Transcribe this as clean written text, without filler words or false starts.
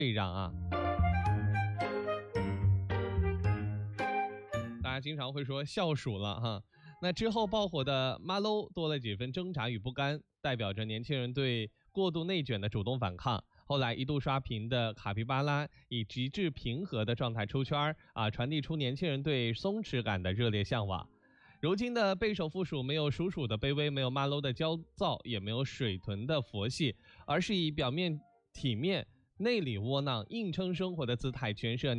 退让啊。大家经常会说笑鼠了哈，那之后爆火的 Marlo 多了几分挣扎与不甘，代表着年轻人对过度内卷的主动反抗。后来一度刷屏的卡皮巴拉以极致平和的状态出圈传递出年轻人对松弛感的热烈向往。如今的贝首附属没有鼠鼠的卑微，没有 Marlo 的焦躁，也没有水豚的佛系，而是以表面体面、内里窝囊、硬撑生活的姿态诠释了